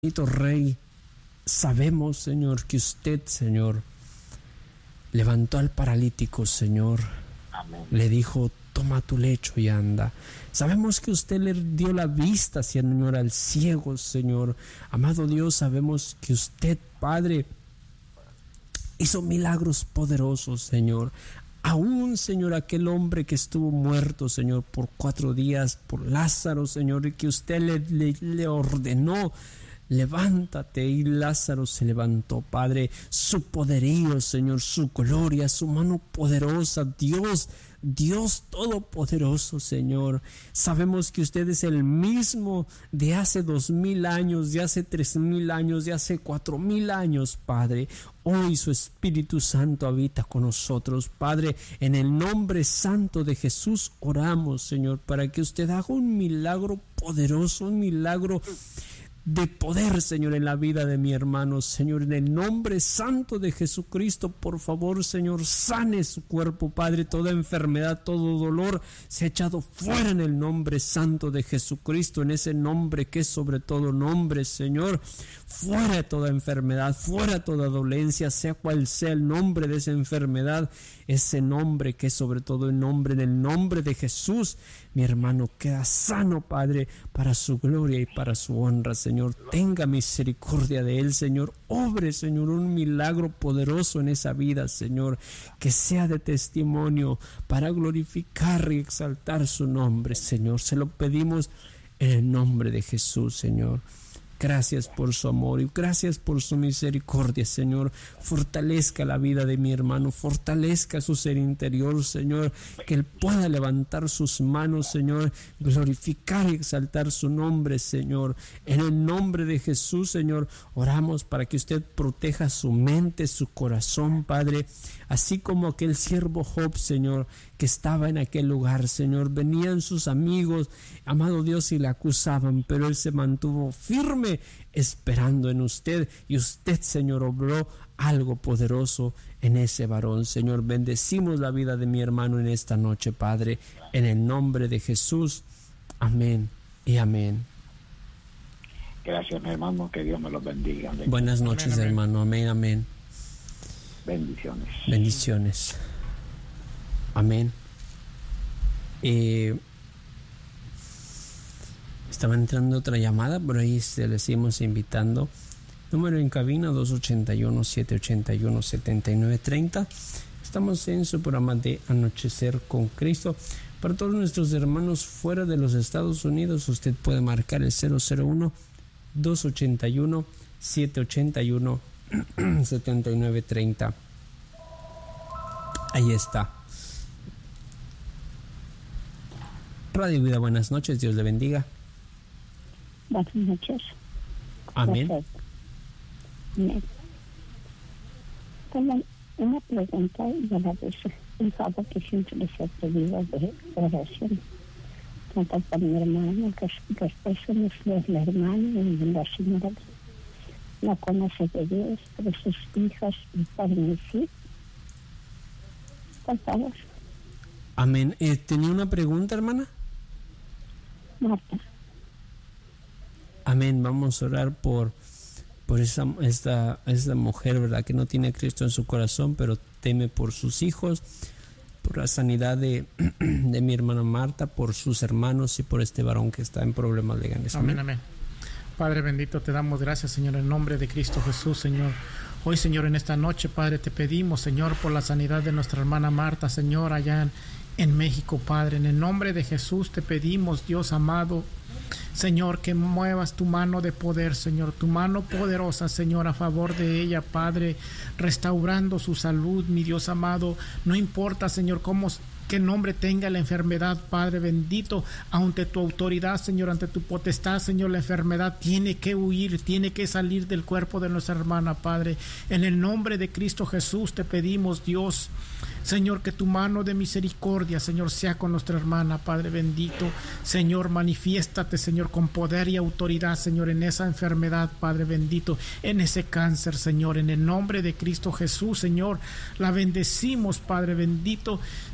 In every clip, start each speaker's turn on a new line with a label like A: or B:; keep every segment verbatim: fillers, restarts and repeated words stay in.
A: Bendito Rey, sabemos, Señor, que usted, Señor, levantó al paralítico, Señor. Amén. Le dijo, toma tu lecho y anda. Sabemos que usted le dio la vista, Señor, al ciego, Señor. Amado Dios, sabemos que usted, Padre, hizo milagros poderosos, Señor. Aún, Señor, aquel hombre que estuvo muerto, Señor, por cuatro días, por Lázaro, Señor, y que usted le, le, le ordenó, levántate, y Lázaro se levantó, Padre. Su poderío, Señor, su gloria, su mano poderosa, Dios, Dios todopoderoso, Señor. Sabemos que usted es el mismo de hace dos mil años, de hace tres mil años, de hace cuatro mil años, Padre. Hoy su Espíritu Santo habita con nosotros, Padre. En el nombre santo de Jesús oramos, Señor, para que usted haga un milagro poderoso, un milagro de poder, Señor, en la vida de mi hermano, Señor, en el nombre santo de Jesucristo. Por favor, Señor, sane su cuerpo, Padre. Toda enfermedad, todo dolor se ha echado fuera en el nombre santo de Jesucristo, en ese nombre que es sobre todo nombre, Señor. Fuera toda enfermedad, fuera toda dolencia, sea cual sea el nombre de esa enfermedad, ese nombre que es sobre todo el nombre, en el nombre de Jesús, mi hermano queda sano, Padre, para su gloria y para su honra, Señor. Tenga misericordia de él, Señor. Obre, Señor, un milagro poderoso en esa vida, Señor, que sea de testimonio para glorificar y exaltar su nombre, Señor. Se lo pedimos en el nombre de Jesús, Señor. Gracias por su amor y gracias por su misericordia, Señor. Fortalezca la vida de mi hermano, fortalezca su ser interior, Señor, que él pueda levantar sus manos, Señor, glorificar y exaltar su nombre, Señor. En el nombre de Jesús, Señor, oramos para que usted proteja su mente, su corazón, Padre, así como aquel siervo Job, Señor, que estaba en aquel lugar, Señor. Venían sus amigos, amado Dios, y le acusaban, pero él se mantuvo firme esperando en usted, y usted, Señor, obró algo poderoso en ese varón, Señor. Bendecimos la vida de mi hermano en esta noche, Padre, en el nombre de Jesús. Amén y amén.
B: Gracias, mi hermano, que Dios me los bendiga. Bendiciones.
A: Buenas noches, amén, hermano. Amén, amén.
B: Bendiciones.
A: Bendiciones. Amén. Eh, estaba entrando otra llamada, por ahí se les seguimos invitando. Número en cabina dos ochenta y uno, setecientos ochenta y uno, setenta y nueve treinta. Estamos en su programa de Anochecer con Cristo. Para todos nuestros hermanos fuera de los Estados Unidos, usted puede marcar el cero cero uno, dos ochenta y uno, setecientos ochenta y uno, setenta y nueve treinta. Ahí está. Radio Vida, buenas noches, Dios le bendiga.
C: Buenas noches.
A: Amén.
C: Amén. Tengo una pregunta y a la vez un favor que siempre les he pedido de oración. Tanto para mi hermano, que después es la hermana y la señora no conoce de Dios, pero sus hijas y para mí sí. Por favor.
A: Amén. Eh, ¿Tenía una pregunta, hermana?
C: Marta.
A: Amén. Vamos a orar por, por esa, esta, esta mujer, ¿verdad? Que no tiene a Cristo en su corazón, pero teme por sus hijos, por la sanidad de, de mi hermana Marta, por sus hermanos y por este varón que está en problemas legales.
D: Amén, amén. Padre bendito, te damos gracias, Señor, en nombre de Cristo Jesús, Señor. Hoy, Señor, en esta noche, Padre, te pedimos, Señor, por la sanidad de nuestra hermana Marta, Señor, allá en, en México, Padre. En el nombre de Jesús te pedimos, Dios amado, Señor, que muevas tu mano de poder, Señor, tu mano poderosa, Señor, a favor de ella, Padre, restaurando su salud, mi Dios amado. No importa, Señor, cómo, qué nombre tenga la enfermedad, Padre bendito, ante tu autoridad, Señor, ante tu potestad, Señor, la enfermedad tiene que huir, tiene que salir del cuerpo de nuestra hermana, Padre. En el nombre de Cristo Jesús te pedimos, Dios, Señor, que tu mano de misericordia, Señor, sea con nuestra hermana, Padre bendito. Señor, manifiéstate, Señor, con poder y autoridad, Señor, en esa enfermedad, Padre bendito, en ese cáncer, Señor, en el nombre de Cristo Jesús, Señor, la bendecimos, Padre bendito. Señor, te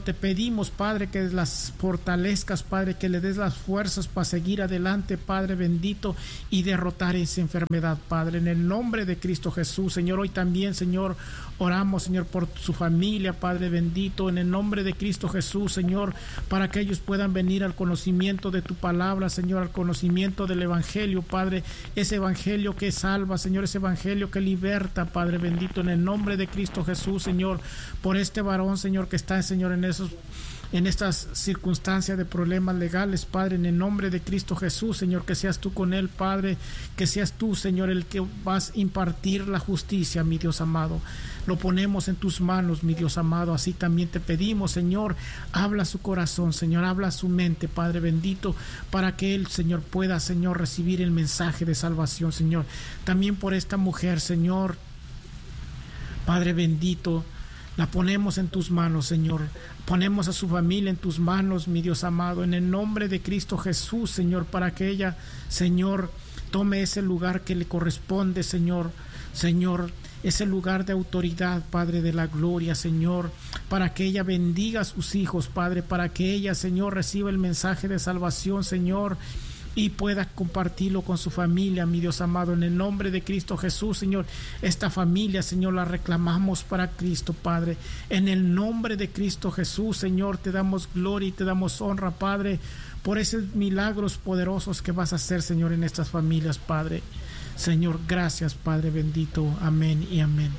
D: te pedimos, Padre, que las fortalezcas, Padre, que le des las fuerzas para seguir adelante, Padre bendito, y derrotar esa enfermedad, Padre, en el nombre de Cristo Jesús. Señor, hoy también, Señor, oramos, Señor, por su familia, Padre bendito, en el nombre de Cristo Jesús, Señor, para que ellos puedan venir al conocimiento de tu palabra, Señor, al conocimiento del Evangelio, Padre, ese Evangelio que salva, Señor, ese Evangelio que liberta, Padre bendito, en el nombre de Cristo Jesús, Señor, por este varón, Señor, que está, Señor, en esos en estas circunstancias de problemas legales, Padre, en el nombre de Cristo Jesús, Señor, que seas tú con él, Padre, que seas tú, Señor, el que vas a impartir la justicia, mi Dios amado. Lo ponemos en tus manos, mi Dios amado. Así también te pedimos, Señor, habla su corazón, Señor, habla su mente, Padre bendito, para que él, Señor, pueda, Señor, recibir el mensaje de salvación, Señor. También por esta mujer, Señor, Padre bendito, la ponemos en tus manos, Señor. Ponemos a su familia en tus manos, mi Dios amado, en el nombre de Cristo Jesús, Señor, para que ella, Señor, tome ese lugar que le corresponde, Señor. Señor, ese lugar de autoridad, Padre de la gloria, Señor, para que ella bendiga a sus hijos, Padre, para que ella, Señor, reciba el mensaje de salvación, Señor, y pueda compartirlo con su familia, mi Dios amado, en el nombre de Cristo Jesús, Señor. Esta familia, Señor, la reclamamos para Cristo, Padre, en el nombre de Cristo Jesús, Señor, te damos gloria y te damos honra, Padre, por esos milagros poderosos que vas a hacer, Señor, en estas familias, Padre. Señor, gracias, Padre bendito, amén y amén.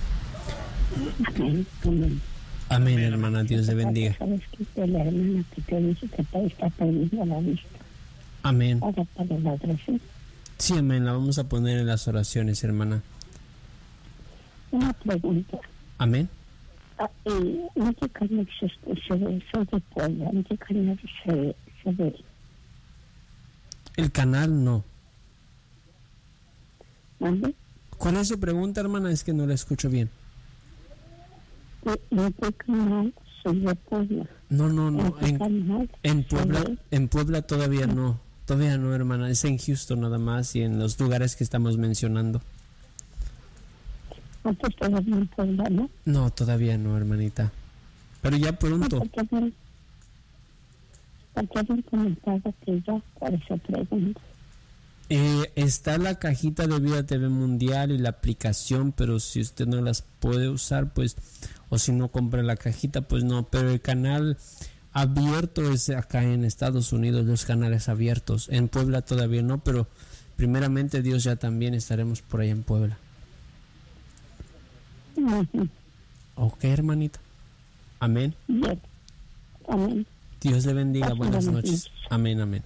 C: Amén, amén.
A: Amén, hermana, Dios le bendiga.
C: Sabes que la hermana que te dice que está perdiendo la vista.
A: Amén.
C: Ahora para la oración.
A: Sí, amén, la vamos a poner en las oraciones, hermana.
C: Una pregunta.
A: Amén.
C: Ah, eh, ¿en qué canal se, se ve? Soy de Puebla. ¿En qué canal se, se ve?
A: El canal no.
C: ¿Mande?
A: ¿Cuál es su pregunta, hermana? Es que no la escucho bien.
C: ¿En qué canal soy de Puebla?
A: No, no, no.
C: ¿En,
A: En, en Puebla, en Puebla todavía no. Todavía no, hermana. Es en Houston nada más y en los lugares que estamos mencionando.
C: ¿Antes todavía en Puebla, no?
A: No, todavía no, hermanita. Pero ya pronto.
C: Porque habían, porque habían comentado que ya, por eso pregunto.
A: Eh, está la cajita de Vida T V Mundial y la aplicación, pero si usted no las puede usar, pues, o si no compra la cajita, pues no. Pero el canal abierto es acá en Estados Unidos, los canales abiertos. En Puebla todavía no, pero primeramente Dios ya también estaremos por allá en Puebla.
C: Uh-huh.
A: Ok, hermanita. Amén.
C: Bien. Amén.
A: Dios le bendiga. Buenas noches.
C: noches.
A: Amén, amén.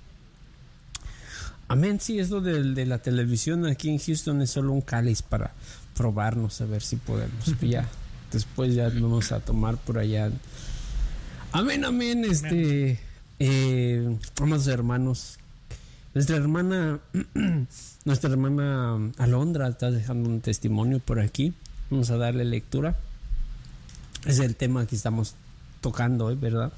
A: Amén, sí, eso de, de la televisión aquí en Houston es solo un cáliz para probarnos a ver si podemos. Ya, después ya vamos a tomar por allá. Amén, amén, este, eh, amados hermanos, nuestra hermana, nuestra hermana Alondra está dejando un testimonio por aquí. Vamos a darle lectura. Es el tema que estamos tocando hoy, ¿verdad?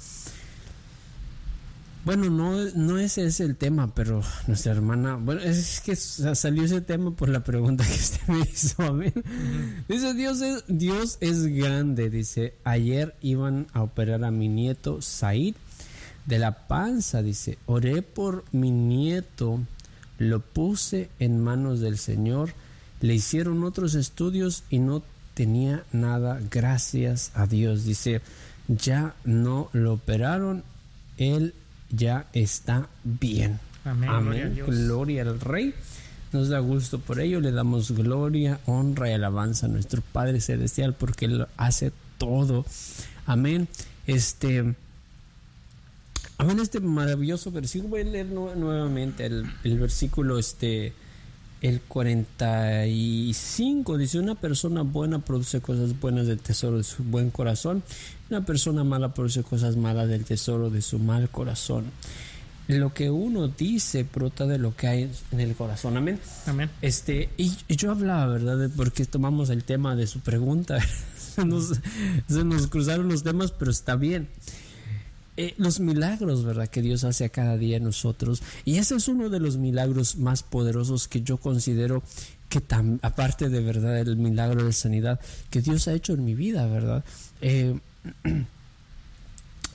A: Bueno, no, no ese es el tema, pero nuestra hermana, bueno, es que salió ese tema por la pregunta que usted me hizo, amén. Uh-huh. Dice, Dios es, Dios es grande, dice, ayer iban a operar a mi nieto Said de la panza, dice, oré por mi nieto, lo puse en manos del Señor, le hicieron otros estudios y no tenía nada, gracias a Dios, dice, ya no lo operaron, él ya está bien.
D: Amén.
A: Amén. Gloria, gloria al Rey. Nos da gusto por ello. Le damos gloria, honra y alabanza a nuestro Padre Celestial porque Él hace todo. Amén. Este, amén. Este maravilloso versículo. Voy a leer nu- nuevamente el, el versículo, este, el cuarenta y cinco. Dice: una persona buena produce cosas buenas del tesoro de su buen corazón. Una persona mala produce cosas malas del tesoro de su mal corazón. Lo que uno dice brota de lo que hay en el corazón. Amén.
D: Amén.
A: Este, y, y yo hablaba, ¿verdad? Porque tomamos el tema de su pregunta. se, nos, se nos cruzaron los temas, pero está bien. Eh, los milagros, ¿verdad? Que Dios hace a cada día en nosotros. Y ese es uno de los milagros más poderosos que yo considero que, tam, aparte de verdad, el milagro de sanidad que Dios ha hecho en mi vida, ¿verdad? Eh,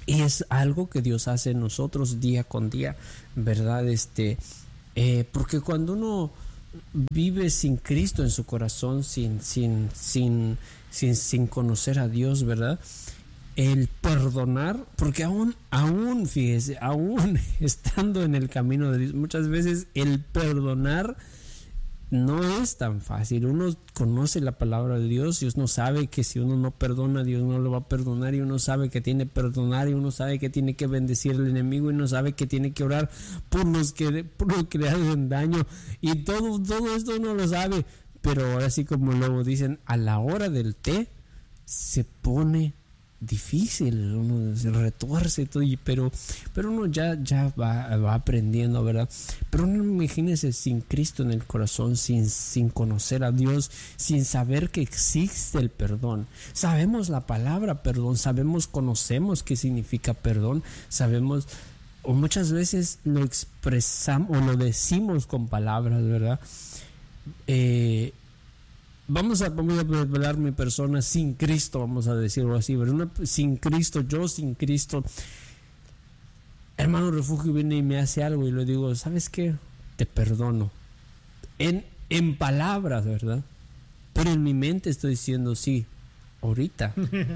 A: Y es algo que Dios hace en nosotros día con día, ¿verdad? Este, eh, porque cuando uno vive sin Cristo en su corazón, sin, sin, sin, sin, sin conocer a Dios, ¿verdad? El perdonar, porque aún, aún, fíjese, aún estando en el camino de Dios, muchas veces el perdonar no es tan fácil. Uno conoce la palabra de Dios y uno sabe que si uno no perdona, Dios no lo va a perdonar, y uno sabe que tiene que perdonar, y uno sabe que tiene que bendecir al enemigo, y uno sabe que tiene que orar por los que, por los que le hacen daño, y todo, todo esto uno lo sabe, pero ahora sí, como luego dicen, a la hora del té se pone difícil, uno se retuerce todo, y, pero, pero uno ya, ya va, va aprendiendo, ¿verdad? Pero no, imagínese sin Cristo en el corazón, sin, sin conocer a Dios, sin saber que existe el perdón. Sabemos la palabra perdón, sabemos, conocemos qué significa perdón, sabemos, o muchas veces lo expresamos o lo decimos con palabras, ¿verdad? Eh, Vamos a, vamos a hablar mi persona sin Cristo, vamos a decirlo así, ¿verdad? Una, sin Cristo, yo sin Cristo. Hermano Refugio viene y me hace algo y le digo, ¿sabes qué? Te perdono. En, en palabras, ¿verdad? Pero en mi mente estoy diciendo, sí, ahorita.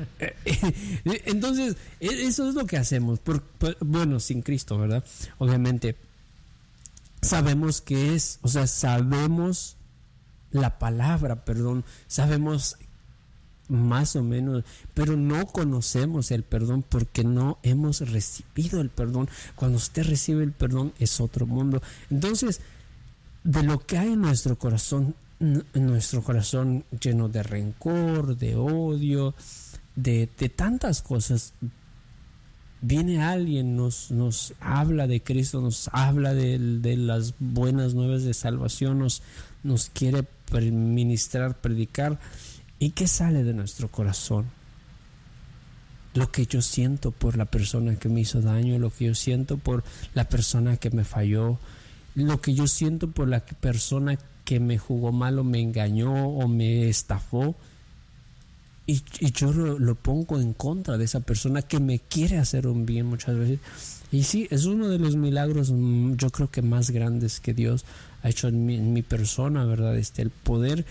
A: Entonces, eso es lo que hacemos. Por, por, bueno, sin Cristo, ¿verdad? Obviamente, sabemos que es, o sea, sabemos la palabra perdón, sabemos más o menos, pero no conocemos el perdón porque no hemos recibido el perdón. Cuando usted recibe el perdón es otro mundo. Entonces, de lo que hay en nuestro corazón, en nuestro corazón lleno de rencor, de odio, de, de tantas cosas, viene alguien, nos, nos habla de Cristo, nos habla de, de las buenas nuevas de salvación, nos, nos quiere ministrar, predicar. ¿Y qué sale de nuestro corazón? Lo que yo siento por la persona que me hizo daño, lo que yo siento por la persona que me falló, lo que yo siento por la persona que me jugó mal o me engañó o me estafó. Y, y yo lo, lo pongo en contra de esa persona que me quiere hacer un bien muchas veces. Y sí, es uno de los milagros, yo creo que más grandes que Dios ha hecho en mi, en mi persona, ¿verdad? Este, el poder,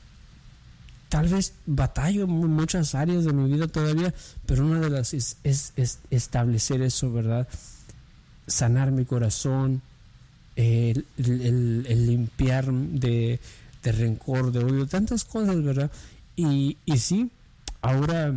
A: tal vez batallo en muchas áreas de mi vida todavía, pero una de las es, es, es establecer eso, ¿verdad? Sanar mi corazón, el, el, el limpiar de, de rencor, de odio, tantas cosas, ¿verdad? Y, y sí, ahora...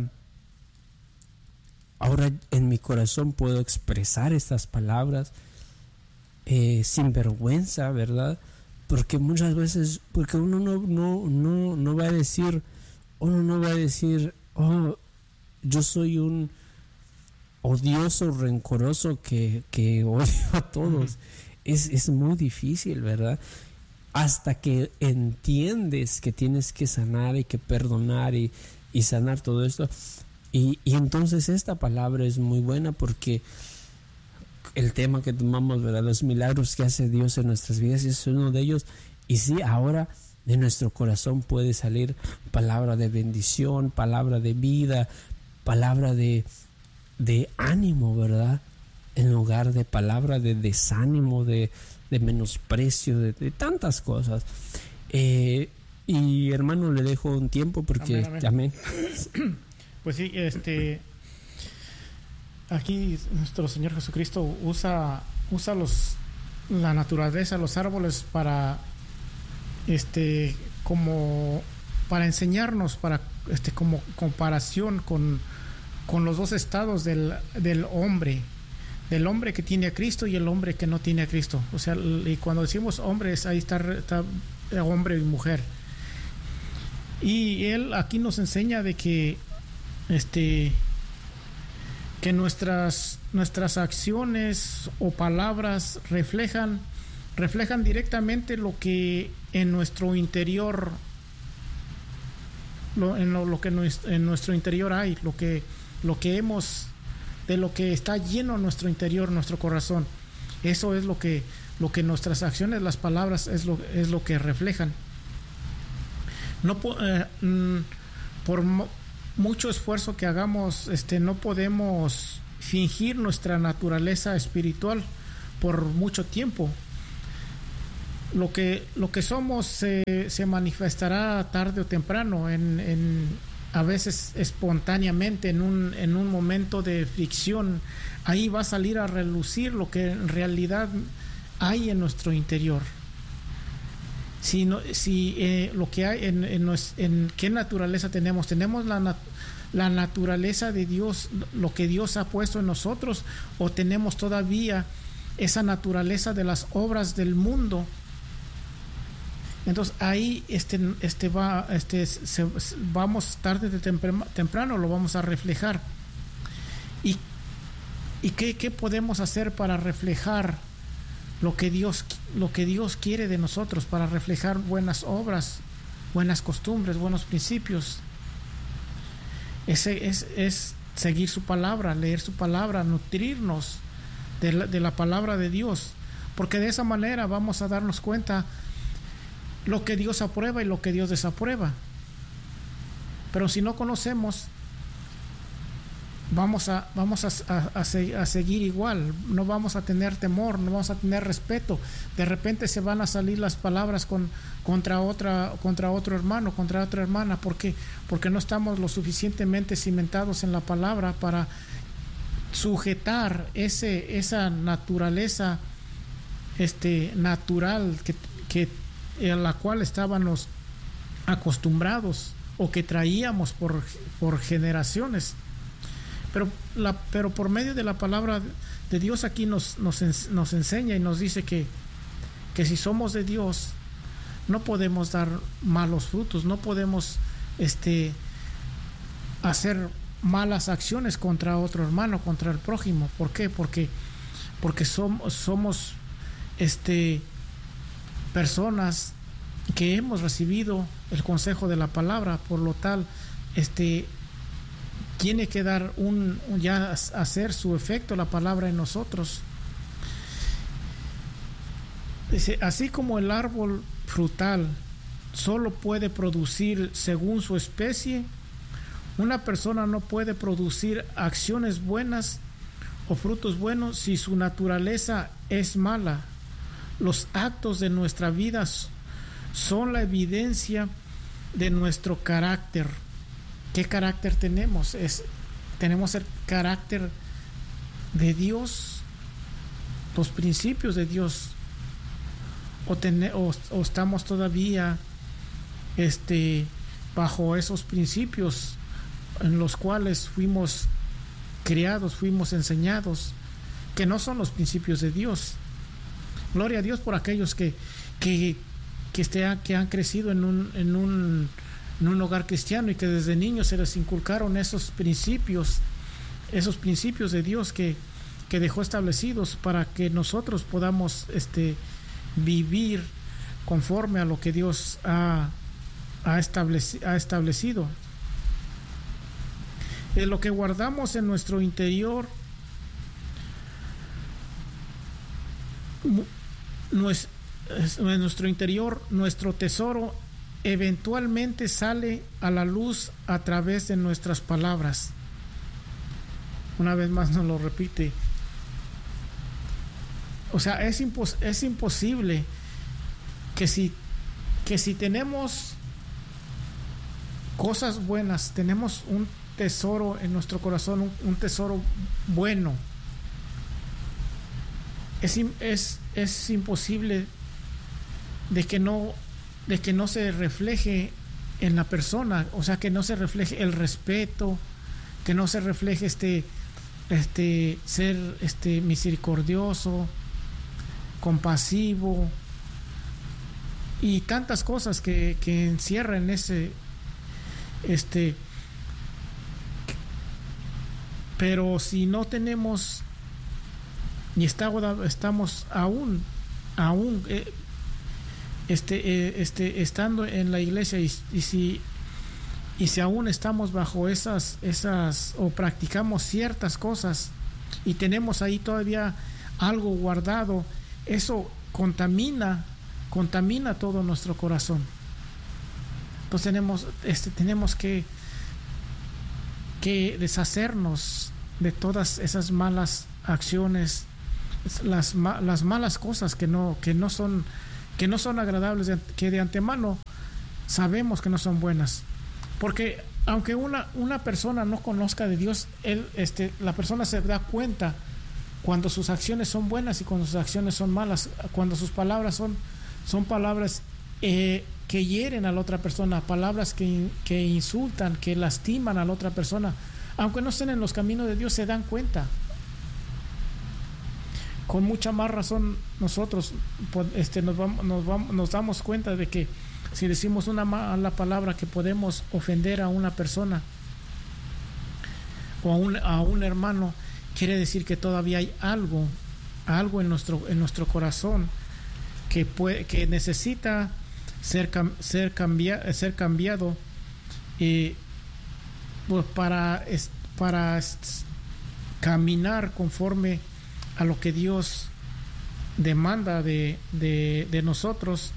A: Ahora en mi corazón puedo expresar estas palabras eh, sin vergüenza, ¿verdad? Porque muchas veces, porque uno no, no, no, no va a decir, uno no va a decir, oh, yo soy un odioso, rencoroso que, que odio a todos. Uh-huh. Es, es muy difícil, ¿verdad? Hasta que entiendes que tienes que sanar y que perdonar y, y sanar todo esto. Y, y entonces esta palabra es muy buena porque el tema que tomamos, ¿verdad? Los milagros que hace Dios en nuestras vidas es uno de ellos. Y sí, ahora de nuestro corazón puede salir palabra de bendición, palabra de vida, palabra de, de ánimo, ¿verdad? En lugar de palabra de desánimo, de, de menosprecio, de, de tantas cosas. Eh, y hermano, le dejo un tiempo porque... Amén. amén.
D: Pues sí, este, aquí nuestro Señor Jesucristo usa, usa los, la naturaleza, los árboles para, este, como, para enseñarnos, para, este, como comparación con, con los dos estados del, del hombre, del hombre que tiene a Cristo y el hombre que no tiene a Cristo. O sea, y cuando decimos hombres, ahí está, está hombre y mujer. Y él aquí nos enseña de que este que nuestras nuestras acciones o palabras reflejan reflejan directamente lo que en nuestro interior lo, en lo, lo que en nuestro interior hay, lo que lo que hemos de lo que está lleno nuestro interior, nuestro corazón. Eso es lo que lo que nuestras acciones, las palabras es lo es lo que reflejan. No eh, por mucho esfuerzo que hagamos, este, no podemos fingir nuestra naturaleza espiritual por mucho tiempo. Lo que, lo que somos se, se manifestará tarde o temprano, en, en, a veces espontáneamente, en un, en un momento de fricción. Ahí va a salir a relucir lo que en realidad hay en nuestro interior. Si, no, si eh, lo que hay en, en, en qué naturaleza tenemos, tenemos la naturaleza la naturaleza de Dios, lo que Dios ha puesto en nosotros, o tenemos todavía esa naturaleza de las obras del mundo. Entonces ahí este, este va, este, se, vamos tarde de temprano lo vamos a reflejar. ¿Y, y qué, qué podemos hacer para reflejar lo que Dios, lo que Dios quiere de nosotros, para reflejar buenas obras, buenas costumbres, buenos principios? Ese es, es seguir su palabra, leer su palabra, nutrirnos de la, de la palabra de Dios, porque de esa manera vamos a darnos cuenta lo que Dios aprueba y lo que Dios desaprueba. Pero si no conocemos, vamos a, vamos a, a, a, a seguir igual, no vamos a tener temor, no vamos a tener respeto. De repente se van a salir las palabras con, contra, otra, contra otro hermano, contra otra hermana. ¿Por qué? Porque no estamos lo suficientemente cimentados en la palabra para sujetar ese, esa naturaleza este, natural que, que, a la cual estábamos acostumbrados o que traíamos por, por generaciones. Pero, la, pero por medio de la palabra de Dios aquí nos, nos, nos enseña y nos dice que, que si somos de Dios no podemos dar malos frutos, no podemos este, hacer malas acciones contra otro hermano, contra el prójimo. ¿Por qué? Porque, porque somos, somos este, personas que hemos recibido el consejo de la palabra. Por lo tal, este tiene que dar un, ya hacer su efecto la palabra en nosotros. Dice, así como el árbol frutal solo puede producir según su especie, una persona no puede producir acciones buenas o frutos buenos si su naturaleza es mala. Los actos de nuestra vida son la evidencia de nuestro carácter. ¿Qué carácter tenemos? Es, tenemos el carácter de Dios, los principios de Dios, o, ten, o, o estamos todavía este, bajo esos principios en los cuales fuimos criados, fuimos enseñados, que no son los principios de Dios. Gloria a Dios por aquellos que, que, que, este, que han crecido en un, en un en un hogar cristiano y que desde niños se les inculcaron esos principios, esos principios de Dios que, que dejó establecidos para que nosotros podamos este, vivir conforme a lo que Dios ha, ha, estableci, ha establecido. Eh, lo que guardamos en nuestro interior no es, es, en nuestro interior, nuestro tesoro eventualmente sale a la luz a través de nuestras palabras. Una vez más nos lo repite. O sea, es, impos es imposible que si, que si tenemos cosas buenas, tenemos un tesoro en nuestro corazón, un, un tesoro bueno, es, es, es imposible de que no de que no se refleje en la persona, o sea, que no se refleje el respeto, que no se refleje este, este ser este misericordioso, compasivo y tantas cosas que, que encierran ese este pero si no tenemos y está, estamos aún aún eh, Este, eh, este, estando en la iglesia y, y si y si aún estamos bajo esas esas o practicamos ciertas cosas y tenemos ahí todavía algo guardado, eso contamina contamina todo nuestro corazón. Entonces tenemos este tenemos que que deshacernos de todas esas malas acciones, las, las malas cosas que no, que no son, que no son agradables, que de antemano sabemos que no son buenas. Porque aunque una, una persona no conozca de Dios, él, este, la persona se da cuenta cuando sus acciones son buenas y cuando sus acciones son malas, cuando sus palabras son, son palabras eh, que hieren a la otra persona, palabras que, que insultan, que lastiman a la otra persona. Aunque no estén en los caminos de Dios, se dan cuenta. Con mucha más razón nosotros este, nos, vamos, nos, vamos, nos damos cuenta de que si decimos una mala palabra que podemos ofender a una persona o a un, a un hermano, quiere decir que todavía hay algo, algo en nuestro, en nuestro corazón que, puede, que necesita ser, ser, cambia, ser cambiado eh, pues para, para caminar conforme a lo que Dios demanda de, de, de nosotros,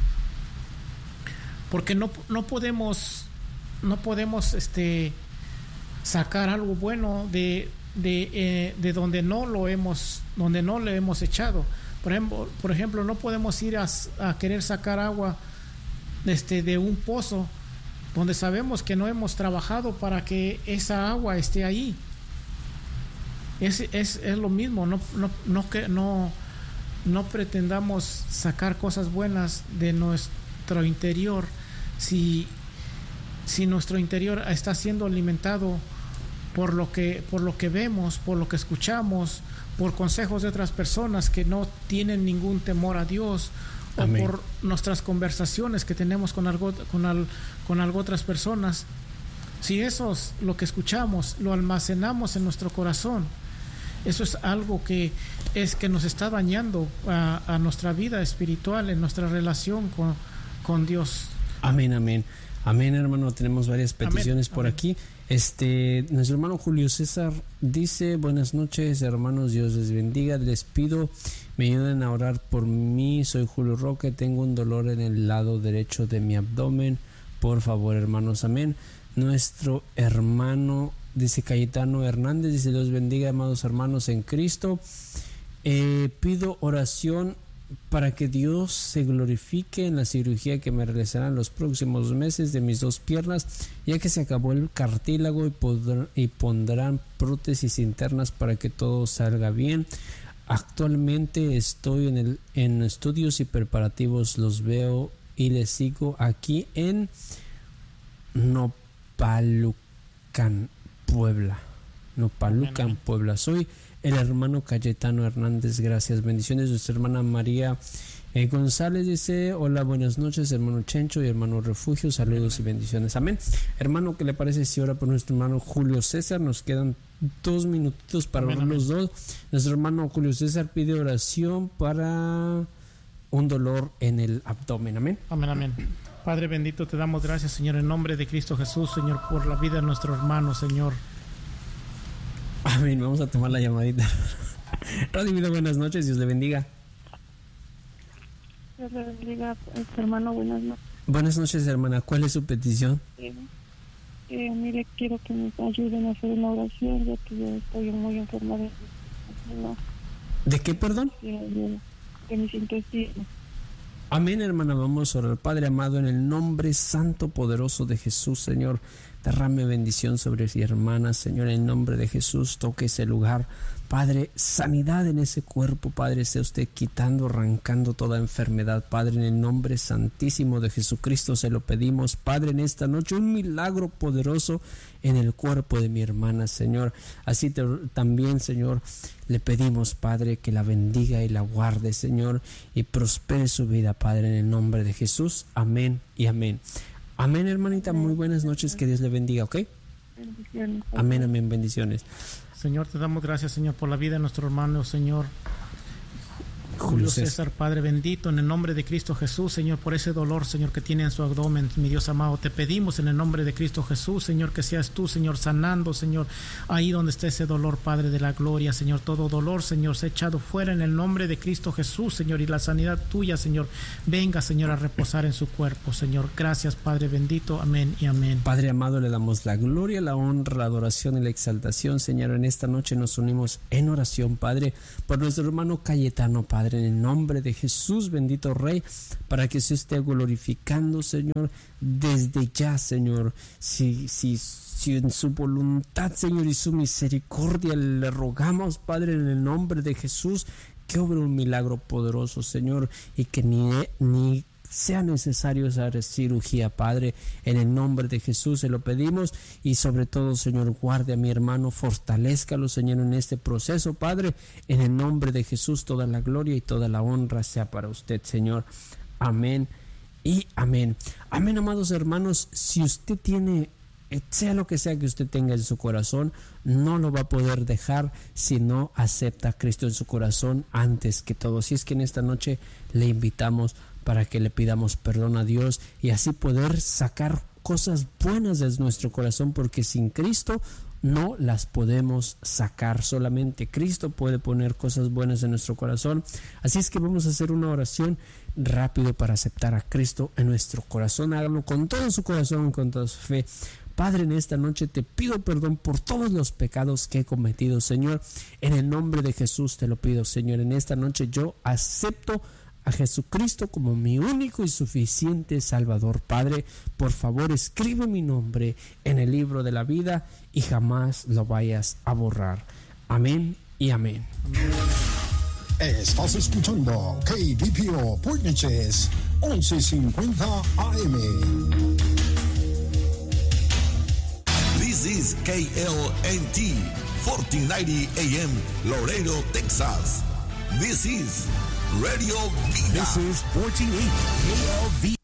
D: porque no, no podemos no podemos este sacar algo bueno de de, eh, de donde no lo hemos donde no le hemos echado. Por ejemplo, por ejemplo no podemos ir a, a querer sacar agua este, de un pozo donde sabemos que no hemos trabajado para que esa agua esté ahí. Es, es, es lo mismo, no, no, no, que, no, no pretendamos sacar cosas buenas de nuestro interior si, si nuestro interior está siendo alimentado por lo que, por lo que vemos, por lo que escuchamos, por consejos de otras personas que no tienen ningún temor a Dios. Amén. O por nuestras conversaciones que tenemos con algo, con, al, con algo otras personas. Si eso es lo que escuchamos, lo almacenamos en nuestro corazón, eso es algo que es que nos está dañando a, a nuestra vida espiritual, en nuestra relación con, con Dios.
A: Amén, amén. Amén, hermano. Tenemos varias peticiones amén, por amén. aquí. Este, nuestro hermano Julio César dice: buenas noches, hermanos, Dios les bendiga. Les pido me ayuden a orar por mí. Soy Julio Roque, tengo un dolor en el lado derecho de mi abdomen. Por favor, hermanos, amén. Nuestro hermano dice Cayetano Hernández, dice: Dios bendiga, amados hermanos en Cristo. Eh, pido oración para que Dios se glorifique en la cirugía que me realizarán los próximos meses de mis dos piernas, ya que se acabó el cartílago y, podrán, y pondrán prótesis internas para que todo salga bien. Actualmente estoy en, el, en estudios y preparativos, los veo y les sigo aquí en Nopalucan, Puebla. Nopalucan, Puebla. Soy el hermano Cayetano Hernández, gracias, bendiciones. Nuestra hermana María eh, González dice: hola, buenas noches, hermano Chencho y hermano Refugio, saludos y bendiciones, amén. Hermano, ¿qué le parece si ora por nuestro hermano Julio César? Nos quedan dos minutitos para amén, orar amén. los dos. Nuestro hermano Julio César pide oración para un dolor en el abdomen, amén.
D: Amén, amén. Padre bendito, te damos gracias, Señor, en nombre de Cristo Jesús, Señor, por la vida de nuestro hermano, Señor.
A: Amén, vamos a tomar la llamadita. Radio Vida, buenas noches, Dios le bendiga.
C: Dios le bendiga, hermano, buenas noches.
A: Buenas noches, hermana, ¿cuál es su petición?
C: Eh, eh, mire, quiero que me ayuden a hacer una oración, ya que yo estoy muy enferma de, no,
A: ¿De qué, perdón?
C: De, de, de mis intestinos.
A: Amén, hermana, vamos a orar. Padre amado, en el nombre santo, poderoso de Jesús, Señor, derrame bendición sobre mi hermana, Señor, en el nombre de Jesús, toque ese lugar, Padre, sanidad en ese cuerpo, Padre, sea usted quitando, arrancando toda enfermedad, Padre, en el nombre santísimo de Jesucristo se lo pedimos, Padre, en esta noche un milagro poderoso en el cuerpo de mi hermana, Señor. Así te, también, Señor, le pedimos, Padre, que la bendiga y la guarde, Señor, y prospere su vida, Padre, en el nombre de Jesús. Amén y amén. Amén, hermanita, muy buenas noches, que Dios le bendiga, ¿ok?
C: Bendiciones.
A: Amén, amén, bendiciones.
D: Señor, te damos gracias, Señor, por la vida de nuestro hermano, Señor. Julio César, Padre bendito, en el nombre de Cristo Jesús, Señor, por ese dolor, Señor, que tiene en su abdomen, mi Dios amado, te pedimos en el nombre de Cristo Jesús, Señor, que seas tú, Señor, sanando, Señor, ahí donde está ese dolor, Padre de la gloria, Señor, todo dolor, Señor, se ha echado fuera en el nombre de Cristo Jesús, Señor, y la sanidad tuya, Señor, venga, Señor, a reposar en su cuerpo, Señor. Gracias, Padre bendito, amén y amén.
A: Padre amado, le damos la gloria, la honra, la adoración y la exaltación, Señor. En esta noche nos unimos en oración, Padre, por nuestro hermano Cayetano, Padre, en el nombre de Jesús, bendito Rey, para que se esté glorificando, Señor, desde ya, Señor. Si, si, si en su voluntad, Señor, y su misericordia le rogamos, Padre, en el nombre de Jesús, que obre un milagro poderoso, Señor, y que ni, ni sea necesario esa cirugía, Padre, en el nombre de Jesús se lo pedimos. Y sobre todo, Señor, guarde a mi hermano, fortalézcalo, Señor, en este proceso, Padre, en el nombre de Jesús. Toda la gloria y toda la honra sea para usted, Señor. Amén y amén. Amén, amados hermanos. Si usted tiene, sea lo que sea que usted tenga en su corazón, no lo va a poder dejar si no acepta a Cristo en su corazón antes que todo. Si es que en esta noche le invitamos para que le pidamos perdón a Dios y así poder sacar cosas buenas de nuestro corazón, porque sin Cristo no las podemos sacar. Solamente Cristo puede poner cosas buenas en nuestro corazón. Así es que vamos a hacer una oración rápido para aceptar a Cristo en nuestro corazón. Hágalo con todo su corazón, con toda su fe. Padre, en esta noche te pido perdón por todos los pecados que he cometido, Señor. En el nombre de Jesús te lo pido, Señor. En esta noche yo acepto a Jesucristo como mi único y suficiente Salvador. Padre, por favor, escribe mi nombre en el libro de la vida y jamás lo vayas a borrar. Amén y amén.
E: Estás escuchando K B P O Point Neches once cincuenta A M.
F: This is K L N T fourteen ninety A M, Laredo, Texas. This is Radio Vida.
G: This is fourteen eighty K L V.